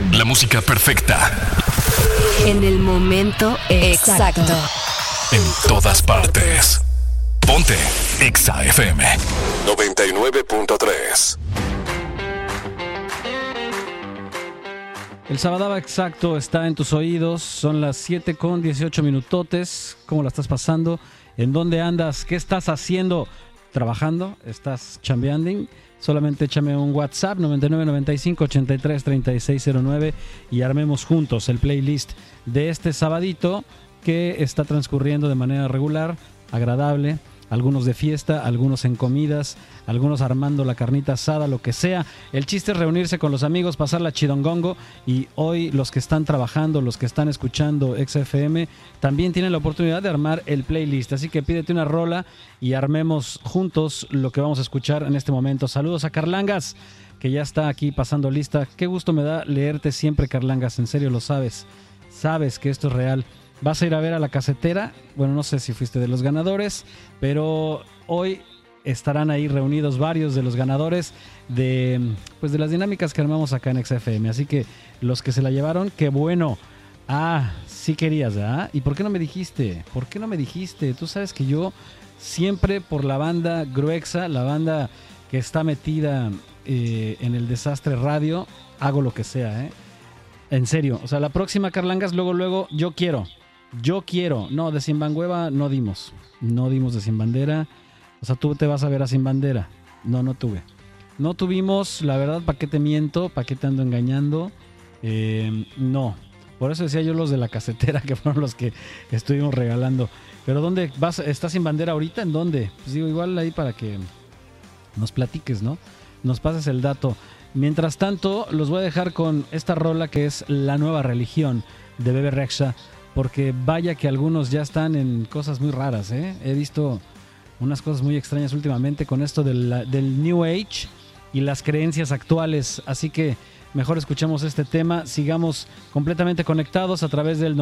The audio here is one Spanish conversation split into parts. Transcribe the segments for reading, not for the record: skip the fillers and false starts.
La música perfecta. En el momento exacto. En todas partes. Ponte Exa FM 99.3. El Sabadaba Exacto está en tus oídos. Son las 7:18 minutotes. ¿Cómo la estás pasando? ¿En dónde andas? ¿Qué estás haciendo? ¿Trabajando? ¿Estás chambeando? Solamente échame un WhatsApp 9995-833609 y armemos juntos el playlist de este sabadito que está transcurriendo de manera regular, agradable. Algunos de fiesta, algunos en comidas, algunos armando la carnita asada, lo que sea. El chiste es reunirse con los amigos, pasarla chidongongo. Y hoy los que están trabajando, los que están escuchando XFM, también tienen la oportunidad de armar el playlist. Así que pídete una rola y armemos juntos lo que vamos a escuchar en este momento. Saludos a Carlangas, que ya está aquí pasando lista. Qué gusto me da leerte siempre, Carlangas. En serio, lo sabes. Sabes que esto es real. Vas a ir a ver a la casetera. Bueno, no sé si fuiste de los ganadores, pero hoy estarán ahí reunidos varios de los ganadores de las dinámicas que armamos acá en XFM. Así que los que se la llevaron, qué bueno. Ah, sí querías, ¿verdad? ¿Y por qué no me dijiste? ¿Por qué no me dijiste? Tú sabes que yo siempre por la banda Gruexa, la banda que está metida en el Desastre Radio, hago lo que sea, ¿eh? En serio. O sea, la próxima, Carlangas, luego, yo quiero. No, de Sin Bangueva no dimos de Sin Bandera. O sea, tú te vas a ver a Sin Bandera. No tuvimos, la verdad, ¿para qué te miento? ¿Para qué te ando engañando? No, por eso decía yo los de la casetera, que fueron los que estuvimos regalando. Pero ¿dónde vas? ¿Estás Sin Bandera ahorita? ¿En dónde? Pues digo, igual ahí para que nos platiques, ¿no? Nos pases el dato. Mientras tanto, los voy a dejar con esta rola que es La Nueva Religión de Bebe Rexha. Porque vaya que algunos ya están en cosas muy raras, ¿eh? He visto unas cosas muy extrañas últimamente con esto del New Age y las creencias actuales. Así que mejor escuchemos este tema. Sigamos completamente conectados a través del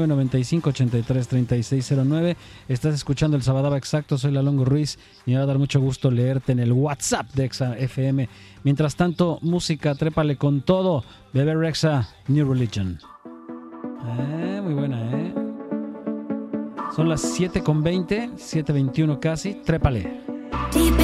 9995-833609. Estás escuchando el Sabadaba Exacto. Soy Lalongo Ruiz y me va a dar mucho gusto leerte en el WhatsApp de Exa FM. Mientras tanto, música, trépale con todo. Bebe Rexha, New Religion. Muy buena, ¿eh? Son las 7:20, 7:21 casi. Trépale. Deep